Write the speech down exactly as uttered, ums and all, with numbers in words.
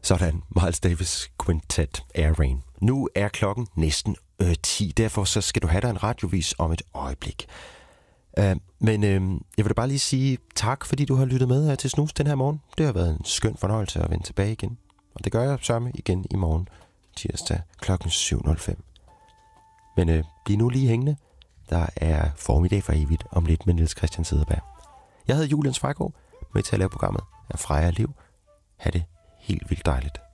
Sådan, Miles Davis Quintet, Air Rain. Nu er klokken næsten øh, ti, derfor så skal du have dig en radiovis om et øjeblik. Uh, men øh, jeg vil da bare lige sige tak, fordi du har lyttet med her til Snus den her morgen. Det har været en skøn fornøjelse at vende tilbage igen. Og det gør jeg sørme igen i morgen, tirsdag klokken syv nul fem. Men øh, bliv nu lige hængende. Der er formiddag for evigt om lidt med Niels Christian Cederberg. Jeg hedder Julian Svejgaard, med til at lave programmet af Freja Liv. Ha' det helt vildt dejligt.